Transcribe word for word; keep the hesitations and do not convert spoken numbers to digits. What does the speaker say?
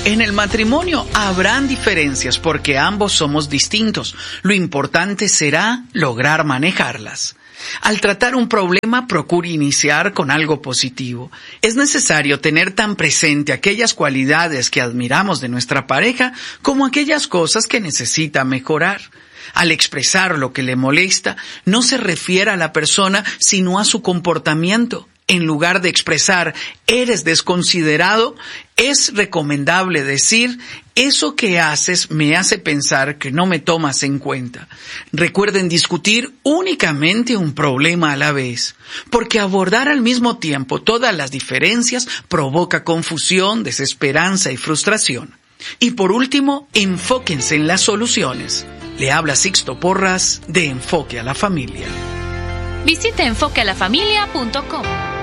En el matrimonio habrán diferencias porque ambos somos distintos. Lo importante será lograr manejarlas. Al tratar un problema, procure iniciar con algo positivo. Es necesario tener tan presente aquellas cualidades que admiramos de nuestra pareja como aquellas cosas que necesita mejorar. Al expresar lo que le molesta, no se refiere a la persona, sino a su comportamiento. En lugar de expresar, eres desconsiderado, es recomendable decir, eso que haces me hace pensar que no me tomas en cuenta. Recuerden discutir únicamente un problema a la vez, porque abordar al mismo tiempo todas las diferencias provoca confusión, desesperanza y frustración. Y por último, enfóquense en las soluciones. Le habla Sixto Porras de Enfoque a la Familia. Visite enfoque a la familia punto com.